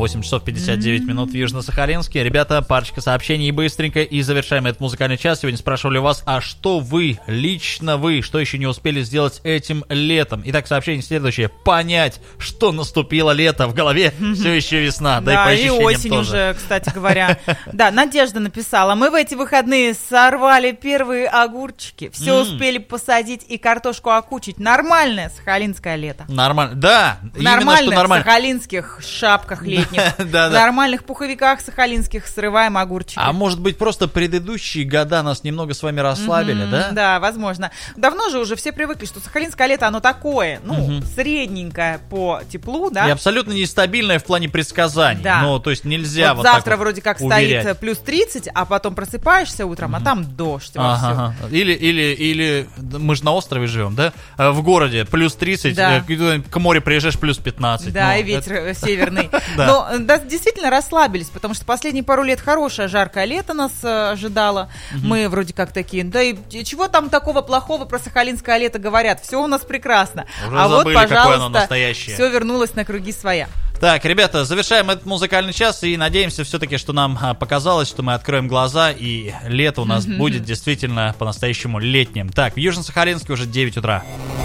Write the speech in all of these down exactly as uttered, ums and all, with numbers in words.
восемь часов пятьдесят девять минут в Южно-Сахалинске. Ребята, парочка сообщений и быстренько, и завершаем этот музыкальный час. Сегодня спрашивали вас, а что вы, лично вы, что еще не успели сделать этим летом? Итак, сообщение следующее. Понять, что наступило лето, в голове все еще весна. Да, и осень уже, кстати говоря. Да, Надежда написала. Мы в эти выходные сорвали первые огурчики. Все успели посадить и картошку окучить. Нормальное сахалинское лето. Нормально, да. В нормальных сахалинских шапках летних, в нормальных пуховиках сахалинских срываем огурчики. А может быть, просто предыдущие года нас немного с вами расслабили, да? Да, возможно. Давно же уже все привыкли, что сахалинское лето, оно такое, ну, средненькое по теплу, да? И абсолютно нестабильное в плане предсказаний. Да. Ну, то есть нельзя вот вот завтра так вот вроде как уверять. стоит плюс тридцать, а потом просыпаешься утром, а там дождь. Ага. Или, или, или мы же на острове живем, да? В городе плюс тридцать, да. К морю приезжаешь плюс пятнадцать. Да, ну, и ветер это... северный. Но да, действительно расслабились, потому что последние пару лет хорошее жаркое лето нас э, ожидало. Угу. Мы вроде как такие, да и чего там такого плохого про сахалинское лето говорят? Все у нас прекрасно. Уже а забыли, вот, пожалуйста, все вернулось на круги своя. Так, ребята, завершаем этот музыкальный час и надеемся все-таки, что нам а, показалось, что мы откроем глаза и лето у нас mm-hmm. будет действительно по-настоящему летним. Так, в Южно-Сахалинске уже девять утра.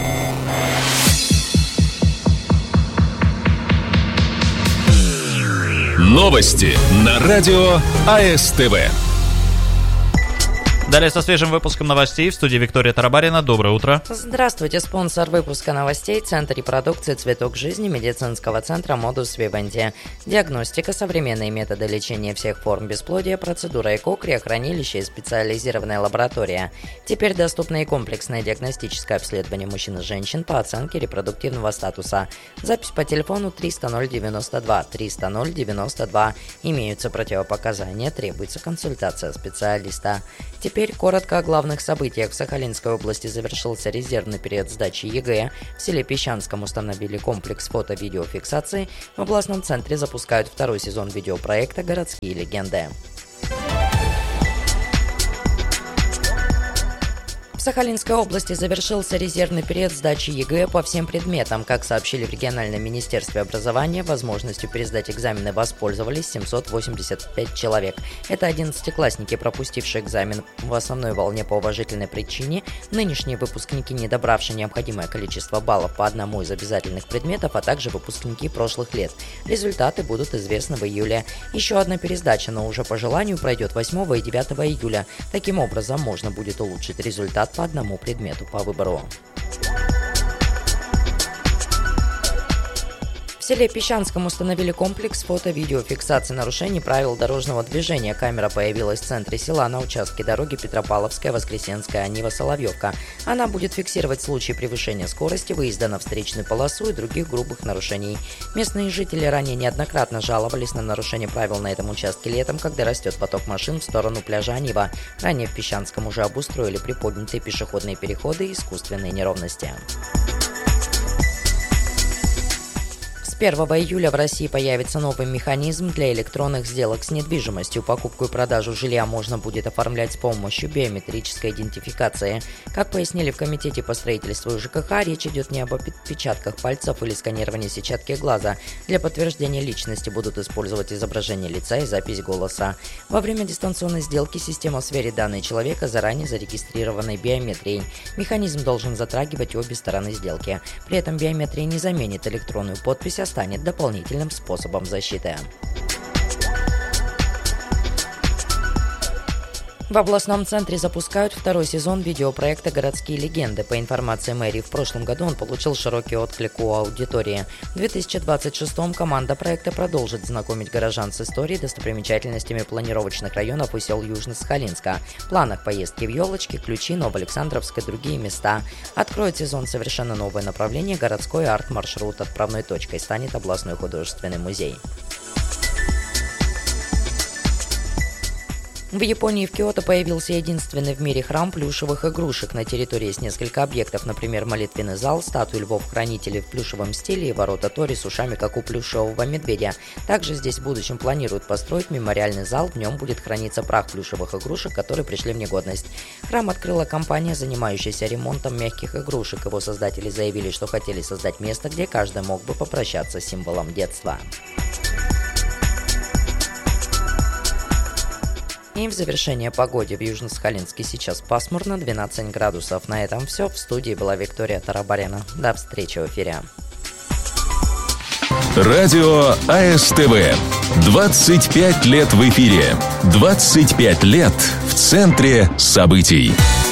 Новости на радио АСТВ. Далее со свежим выпуском новостей в студии Виктория Тарабарина. Доброе утро. Здравствуйте. Спонсор выпуска новостей — Центр репродукции «Цветок жизни» медицинского центра Модус Вивенди. Диагностика, современные методы лечения всех форм бесплодия, процедура ЭКО, криохранилище и специализированная лаборатория. Теперь доступно и комплексное диагностическое обследование мужчин и женщин по оценке репродуктивного статуса. Запись по телефону триста ноль девяносто два триста ноль девяносто два. Имеются противопоказания, требуется консультация специалиста. Теперь коротко о главных событиях. В Сахалинской области завершился резервный период сдачи ЕГЭ. В селе Песчанском установили комплекс фото-видеофиксации. В областном центре запускают второй сезон видеопроекта «Городские легенды». В Сахалинской области завершился резервный период сдачи ЕГЭ по всем предметам. Как сообщили в региональном министерстве образования, возможностью пересдать экзамены воспользовались семьсот восемьдесят пять человек. Это одиннадцатиклассники, пропустившие экзамен в основной волне по уважительной причине, нынешние выпускники, не добравшие необходимое количество баллов по одному из обязательных предметов, а также выпускники прошлых лет. Результаты будут известны в июле. Еще одна пересдача, но уже по желанию, пройдет восьмого и девятого июля. Таким образом, можно будет улучшить результат по одному предмету по выбору. В селе Песчанском установили комплекс фото-видеофиксации нарушений правил дорожного движения. Камера появилась в центре села на участке дороги Петропавловская, Воскресенская, Нива, Соловьевка. Она будет фиксировать случаи превышения скорости, выезда на встречную полосу и других грубых нарушений. Местные жители ранее неоднократно жаловались на нарушение правил на этом участке летом, когда растет поток машин в сторону пляжа Нива. Ранее в Песчанском уже обустроили приподнятые пешеходные переходы и искусственные неровности. С первого июля в России появится новый механизм для электронных сделок с недвижимостью. Покупку и продажу жилья можно будет оформлять с помощью биометрической идентификации. Как пояснили в Комитете по строительству и ЖКХ, речь идет не об отпечатках пальцев или сканировании сетчатки глаза. Для подтверждения личности будут использовать изображение лица и запись голоса. Во время дистанционной сделки система сверит данные человека заранее зарегистрированной биометрией. Механизм должен затрагивать обе стороны сделки. При этом биометрия не заменит электронную подпись, а станет дополнительным способом защиты. В областном центре запускают второй сезон видеопроекта «Городские легенды». По информации мэрии, в прошлом году он получил широкий отклик у аудитории. В две тысячи двадцать шестом команда проекта продолжит знакомить горожан с историей, достопримечательностями планировочных районов и сел Южно-Сахалинска. В планах поездки в Елочки, Ключи, Новоалександровск и другие места. Откроет сезон совершенно новое направление – городской арт-маршрут. Отправной точкой станет областной художественный музей. В Японии в Киото появился единственный в мире храм плюшевых игрушек. На территории есть несколько объектов, например, молитвенный зал, статуи львов-хранителей в плюшевом стиле и ворота Тори с ушами, как у плюшевого медведя. Также здесь в будущем планируют построить мемориальный зал, в нем будет храниться прах плюшевых игрушек, которые пришли в негодность. Храм открыла компания, занимающаяся ремонтом мягких игрушек. Его создатели заявили, что хотели создать место, где каждый мог бы попрощаться с символом детства. И в завершение погоде в Южно-Сахалинске сейчас пасмурно, двенадцать градусов. На этом все. В студии была Виктория Тарабарина. До встречи в эфире. Радио АСТВ. двадцать пять лет в эфире. двадцать пять лет в центре событий.